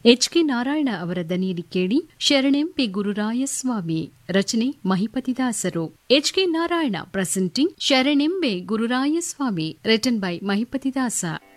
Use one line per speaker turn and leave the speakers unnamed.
HK. Narayana ಅವರ ದನಿಯಲ್ಲಿ ಕೇಳಿ ಶರಣೆಂಪೆ ಗುರುರಾಯಸ್ವಾಮಿ. ರಚನೆ ಮಹಿಪತಿದಾಸರು. HK. Narayana presenting ಶರಣೆಂಬೆ ಗುರುರಾಯಸ್ವಾಮಿ written by ಮಹಿಪತಿದಾಸ.